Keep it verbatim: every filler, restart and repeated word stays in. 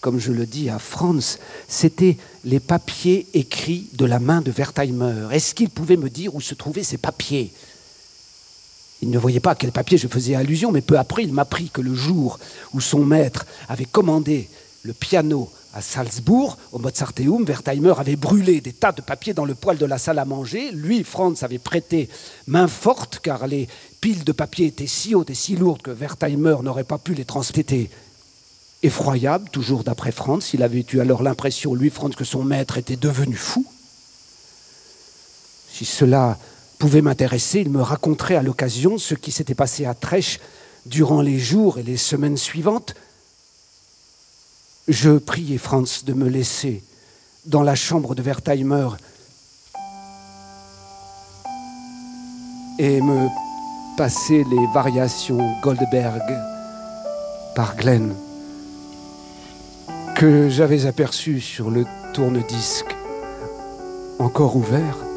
comme je le dis à Franz, c'était les papiers écrits de la main de Wertheimer. Est-ce qu'il pouvait me dire où se trouvaient ces papiers ? Il ne voyait pas à quel papier je faisais allusion, mais peu après, il m'apprit que le jour où son maître avait commandé le piano à Salzbourg, au Mozarteum, Wertheimer avait brûlé des tas de papiers dans le poêle de la salle à manger. Lui, Franz, avait prêté main forte, car les piles de papier étaient si hautes et si lourdes que Wertheimer n'aurait pas pu les transporter. Effroyable, toujours d'après Franz, il avait eu alors l'impression, lui, Franz, que son maître était devenu fou. Si cela pouvait m'intéresser, il me raconterait à l'occasion ce qui s'était passé à Trèches durant les jours et les semaines suivantes. Je priai Franz de me laisser dans la chambre de Wertheimer et me passer les variations Goldberg par Glenn que j'avais aperçues sur le tourne-disque encore ouvert.